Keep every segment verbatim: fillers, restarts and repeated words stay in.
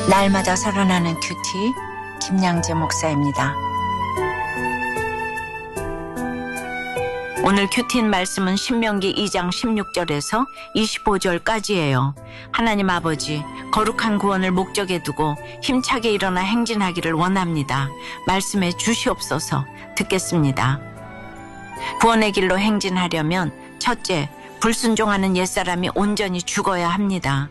날마다 살아나는 큐티 김양재 목사입니다. 오늘 큐티인 말씀은 신명기 이 장 십육 절에서 이십오 절까지예요. 하나님 아버지, 거룩한 구원을 목적에 두고 힘차게 일어나 행진하기를 원합니다. 말씀해 주시옵소서. 듣겠습니다. 구원의 길로 행진하려면 첫째, 불순종하는 옛사람이 온전히 죽어야 합니다.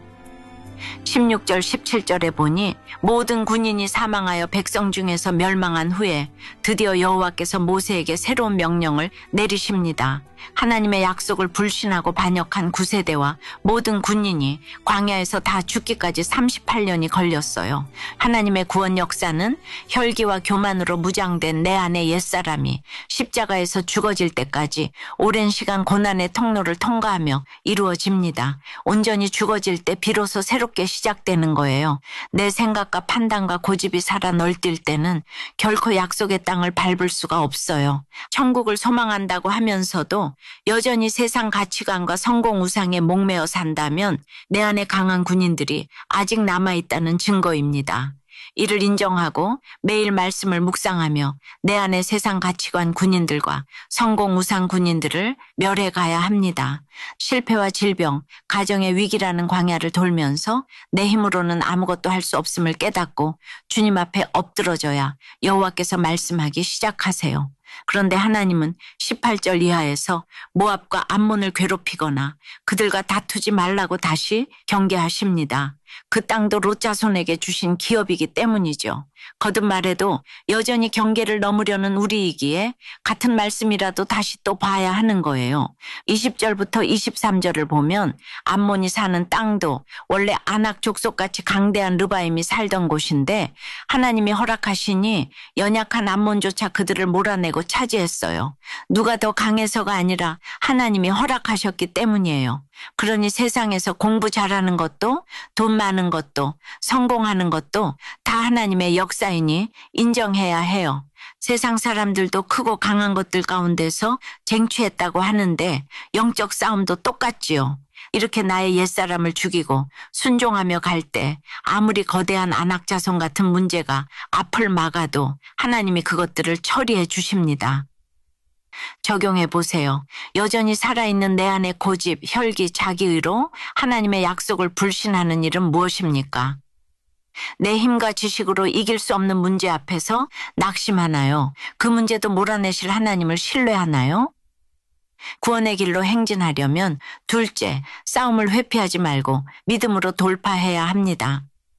십육 절 십칠 절에 보니 모든 군인이 사망하여 백성 중에서 멸망한 후에 드디어 여호와께서 모세에게 새로운 명령을 내리십니다. 하나님의 약속을 불신하고 반역한 구세대와 모든 군인이 광야에서 다 죽기까지 삼십팔 년이 걸렸어요. 하나님의 구원 역사는 혈기와 교만으로 무장된 내 안의 옛사람이 십자가에서 죽어질 때까지 오랜 시간 고난의 통로를 통과하며 이루어집니다. 온전히 죽어질 때 비로소 새롭게 시작되는 거예요. 내 생각과 판단과 고집이 살아 널뛸 때는 결코 약속의 땅을 밟을 수가 없어요. 천국을 소망한다고 하면서도 여전히 세상 가치관과 성공 우상에 목매어 산다면 내 안에 강한 군인들이 아직 남아있다는 증거입니다. 이를 인정하고 매일 말씀을 묵상하며 내 안의 세상 가치관 군인들과 성공 우상 군인들을 멸해 가야 합니다. 실패와 질병, 가정의 위기라는 광야를 돌면서 내 힘으로는 아무것도 할 수 없음을 깨닫고 주님 앞에 엎드러져야 여호와께서 말씀하기 시작하세요. 그런데 하나님은 십팔 절 이하에서 모압과 암몬을 괴롭히거나 그들과 다투지 말라고 다시 경계하십니다. 그 땅도 롯 자손에게 주신 기업이기 때문이죠. 거듭 말해도 여전히 경계를 넘으려는 우리이기에 같은 말씀이라도 다시 또 봐야 하는 거예요. 이십 절부터 이십삼 절을 보면 암몬이 사는 땅도 원래 아낙 족속같이 강대한 르바임이 살던 곳인데 하나님이 허락하시니 연약한 암몬조차 그들을 몰아내고 차지했어요. 누가 더 강해서가 아니라 하나님이 허락하셨기 때문이에요. 그러니 세상에서 공부 잘하는 것도 돈 많은 것도 성공하는 것도 다 하나님의 역사이니 인정해야 해요. 세상 사람들도 크고 강한 것들 가운데서 쟁취했다고 하는데 영적 싸움도 똑같지요. 이렇게 나의 옛사람을 죽이고 순종하며 갈 때 아무리 거대한 아낙 자손 같은 문제가 앞을 막아도 하나님이 그것들을 처리해 주십니다. 적용해 보세요. 여전히 살아있는 내 안의 고집, 혈기, 자기의로 하나님의 약속을 불신하는 일은 무엇입니까? 내 힘과 지식으로 이길 수 없는 문제 앞에서 낙심하나요? 그 문제도 몰아내실 하나님을 신뢰하나요? 구원의 길로 행진하려면 둘째, 싸움을 회피하지 말고 믿음으로 돌파해야 합니다.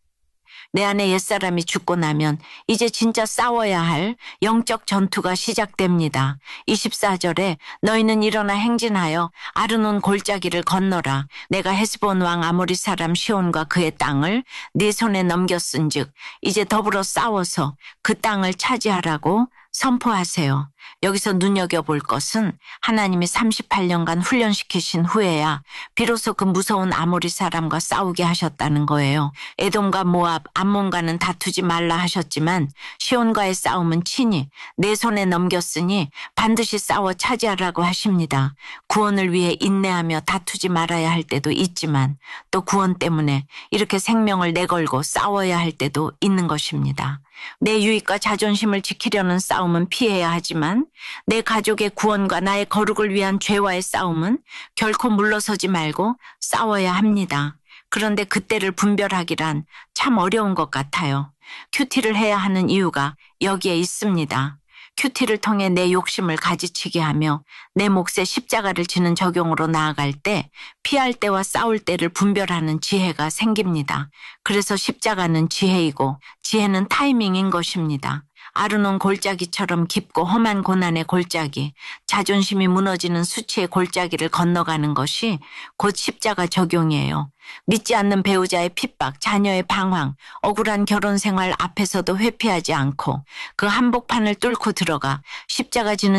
내 안에 옛사람이 죽고 나면 이제 진짜 싸워야 할 영적 전투가 시작됩니다. 이십사 절에 너희는 일어나 행진하여 아르논 골짜기를 건너라. 내가 헤스본 왕 아모리 사람 시온과 그의 땅을 네 손에 넘겼은즉 이제 더불어 싸워서 그 땅을 차지하라고 선포하세요. 여기서 눈여겨볼 것은 하나님이 삼십팔 년간 훈련시키신 후에야 비로소 그 무서운 아모리 사람과 싸우게 하셨다는 거예요. 에돔과 모압, 암몬과는 다투지 말라 하셨지만 시온과의 싸움은 친히 내 손에 넘겼으니 반드시 싸워 차지하라고 하십니다. 구원을 위해 인내하며 다투지 말아야 할 때도 있지만 또 구원 때문에 이렇게 생명을 내걸고 싸워야 할 때도 있는 것입니다. 내 유익과 자존심을 지키려는 싸움은 피해야 하지만 내 가족의 구원과 나의 거룩을 위한 죄와의 싸움은 결코 물러서지 말고 싸워야 합니다. 그런데 그때를 분별하기란 참 어려운 것 같아요. 큐티를 해야 하는 이유가 여기에 있습니다. 큐티를 통해 내 욕심을 가지치게 하며 내 몫에 십자가를 지는 적용으로 나아갈 때 피할 때와 싸울 때를 분별하는 지혜가 생깁니다. 그래서 십자가는 지혜이고 지혜는 타이밍인 것입니다. 아르논 골짜기처럼 깊고 험한 고난의 골짜기, 자존심이 무너지는 수치의 골짜기를 건너가는 것이 곧 십자가 적용이에요. 믿지 않는 배우자의 핍박, 자녀의 방황, 억울한 결혼 생활 앞에서도 회피하지 않고 그 한복판을 뚫고 들어가 십자가 지는